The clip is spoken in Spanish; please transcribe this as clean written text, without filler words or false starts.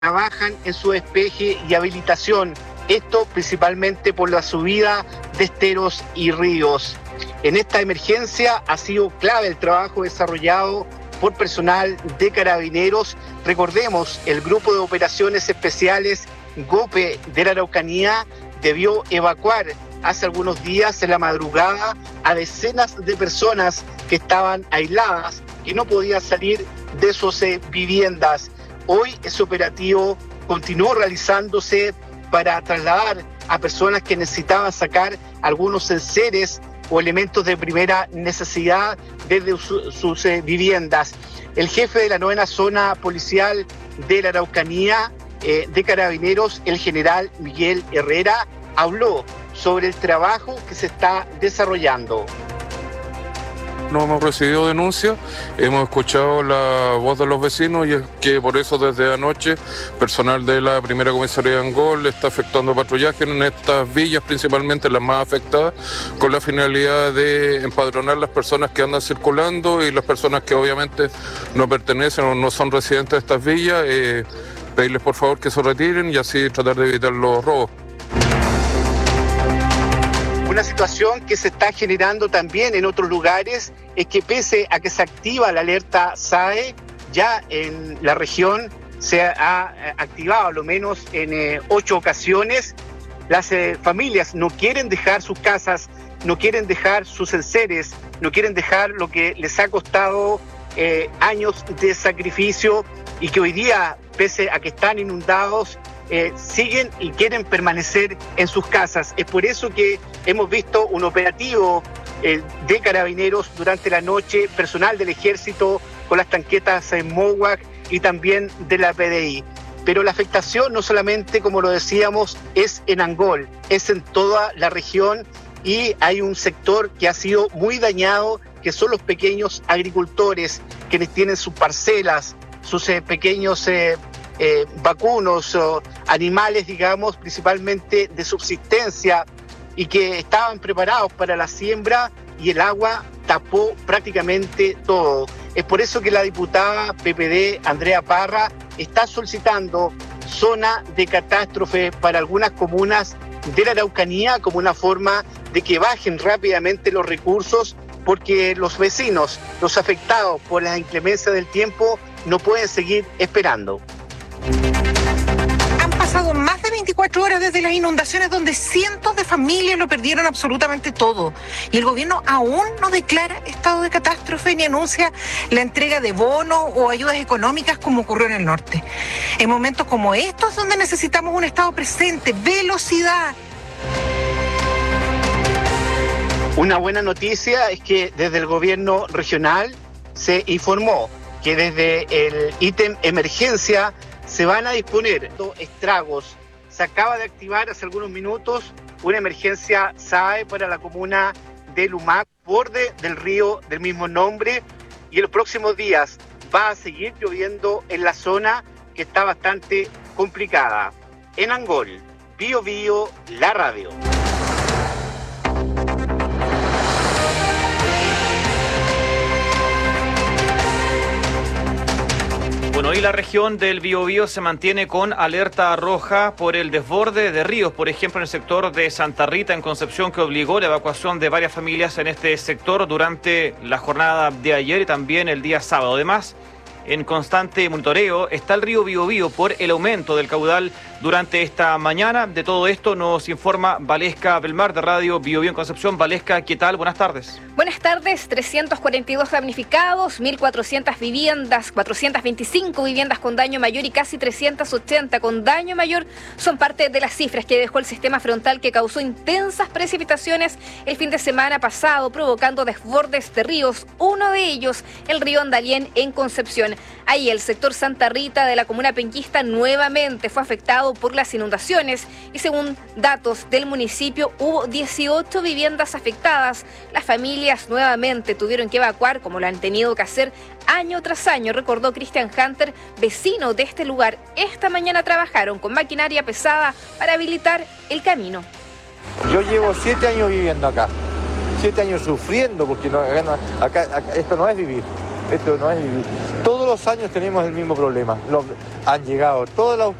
trabajan en su despeje y habilitación, esto principalmente por la subida de esteros y ríos. En esta emergencia ha sido clave el trabajo desarrollado por personal de Carabineros. Recordemos, el Grupo de Operaciones Especiales GOPE de la Araucanía debió evacuar hace algunos días en la madrugada a decenas de personas que estaban aisladas, que no podían salir de sus viviendas. Hoy ese operativo continuó realizándose para trasladar a personas que necesitaban sacar algunos enseres o elementos de primera necesidad desde sus viviendas. El jefe de la 9ª Zona Policial de la Araucanía de Carabineros, el general Miguel Herrera, habló sobre el trabajo que se está desarrollando. No hemos recibido denuncias, hemos escuchado la voz de los vecinos y es que por eso desde anoche personal de la primera comisaría de Angol está efectuando patrullaje en estas villas, principalmente las más afectadas, con la finalidad de empadronar las personas que andan circulando y las personas que obviamente no pertenecen o no son residentes de estas villas, pedirles por favor que se retiren y así tratar de evitar los robos. Una situación que se está generando también en otros lugares es que pese a que se activa la alerta SAE, ya en la región se ha activado a lo menos en 8 ocasiones. Las familias no quieren dejar sus casas, no quieren dejar sus enseres, no quieren dejar lo que les ha costado años de sacrificio y que hoy día, pese a que están inundados, siguen y quieren permanecer en sus casas. Es por eso que hemos visto un operativo de Carabineros durante la noche, personal del Ejército con las tanquetas MOWAC y también de la PDI. Pero la afectación no solamente, como lo decíamos, es en Angol, es en toda la región y hay un sector que ha sido muy dañado, que son los pequeños agricultores, quienes tienen sus parcelas, sus pequeños vacunos o animales, digamos, principalmente de subsistencia y que estaban preparados para la siembra y el agua tapó prácticamente todo. Es por eso que la diputada PPD, Andrea Parra, está solicitando zona de catástrofe para algunas comunas de la Araucanía como una forma de que bajen rápidamente los recursos, porque los vecinos, los afectados por la inclemencia del tiempo, no pueden seguir esperando. Han pasado más de 24 horas desde las inundaciones donde cientos de familias lo perdieron absolutamente todo. Y el gobierno aún no declara estado de catástrofe ni anuncia la entrega de bonos o ayudas económicas como ocurrió en el norte. En momentos como estos donde necesitamos un estado presente, velocidad. Una buena noticia es que desde el gobierno regional se informó que desde el ítem emergencia se van a disponer estragos. Se acaba de activar hace algunos minutos una emergencia SAE para la comuna de Lumac, borde del río del mismo nombre, y en los próximos días va a seguir lloviendo en la zona que está bastante complicada. En Angol, Bío Bío, la radio. Bueno, hoy la región del Biobío se mantiene con alerta roja por el desborde de ríos, por ejemplo en el sector de Santa Rita, en Concepción, que obligó la evacuación de varias familias en este sector durante la jornada de ayer y también el día sábado. Además, en constante monitoreo está el río Biobío por el aumento del caudal durante esta mañana. De todo esto nos informa Valesca Belmar de Radio Biobío en Concepción. Valesca, ¿qué tal? Buenas tardes. Buenas tardes. 342 damnificados, 1.400 viviendas, 425 viviendas con daño mayor y casi 380 con daño mayor son parte de las cifras que dejó el sistema frontal que causó intensas precipitaciones el fin de semana pasado, provocando desbordes de ríos, uno de ellos el río Andalién en Concepción. Ahí el sector Santa Rita de la comuna penquista nuevamente fue afectado por las inundaciones y según datos del municipio hubo 18 viviendas afectadas. Las familias nuevamente tuvieron que evacuar como lo han tenido que hacer año tras año, recordó Cristian Hunter, vecino de este lugar. Esta mañana trabajaron con maquinaria pesada para habilitar el camino. Yo llevo 7 años viviendo acá, 7 años sufriendo porque acá esto no es vivir. Esto no es vivir. Todos los años tenemos el mismo problema. Han llegado todos los